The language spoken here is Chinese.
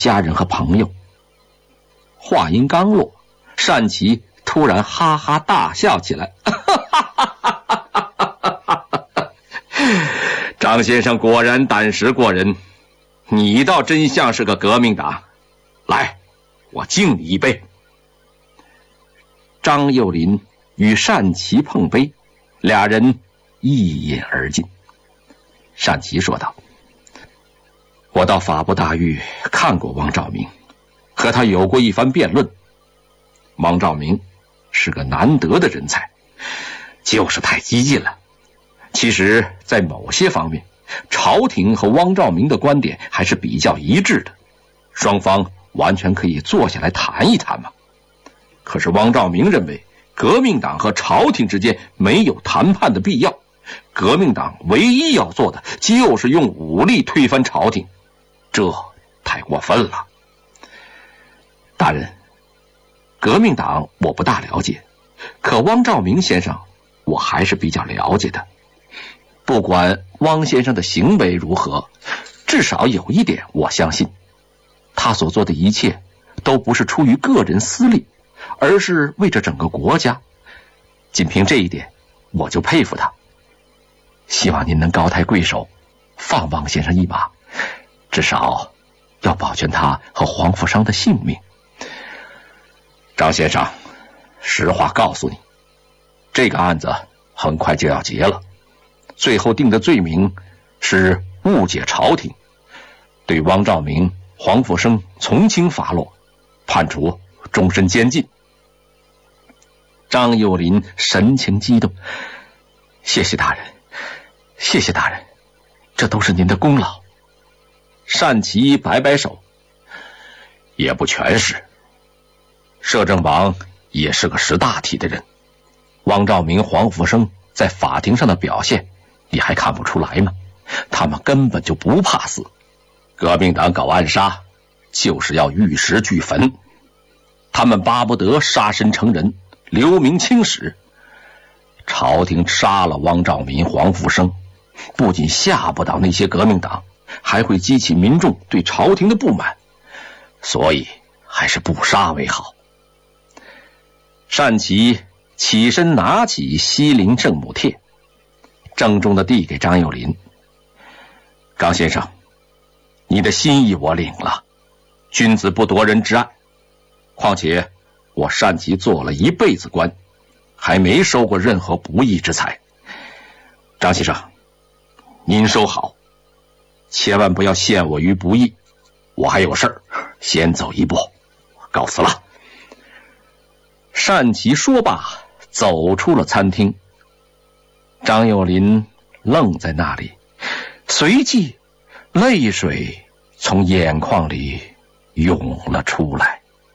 家人和朋友。话音刚落，单琦突然哈哈大笑起来。张先生果然胆识过人，你倒真像是个革命党。来，我敬你一杯。张幼霖与单琦碰杯，俩人一饮而尽。单琦说道：我到法部大狱看过汪兆铭，和他有过一番辩论。汪兆铭是个难得的人才，就是太激进了。其实在某些方面，朝廷和汪兆铭的观点还是比较一致的，双方完全可以坐下来谈一谈嘛。可是汪兆铭认为革命党和朝廷之间没有谈判的必要，革命党唯一要做的就是用武力推翻朝廷，这太过分了。大人，革命党我不大了解，可汪兆铭先生我还是比较了解的。不管汪先生的行为如何，至少有一点我相信，他所做的一切都不是出于个人私利，而是为着整个国家。仅凭这一点，我就佩服他。希望您能高抬贵手，放汪先生一马，至少要保全他和黄富商的性命。张先生，实话告诉你，这个案子很快就要结了，最后定的罪名是误解朝廷，对汪兆铭、黄富生从轻发落，判处终身监禁。张幼霖神情激动：谢谢大人，谢谢大人，这都是您的功劳。单琦摆摆手：也不全是，摄政王也是个识大体的人，汪兆铭、黄富生在法庭上的表现你还看不出来吗？他们根本就不怕死，革命党搞暗杀就是要玉石俱焚，他们巴不得杀身成仁，留名青史。朝廷杀了汪兆铭、黄富生，不仅吓不倒那些革命党，还会激起民众对朝廷的不满，所以还是不杀为好。单琦起身拿起西陵圣母帖，郑重地递给张幼霖：张先生，你的心意我领了，君子不夺人之爱，况且我单琦做了一辈子官，还没收过任何不义之财。张先生，您收好，千万不要陷我于不义，我还有事儿，先走一步，告辞了。单琦说罢，走出了餐厅。张幼霖愣在那里，随即泪水从眼眶里涌了出来。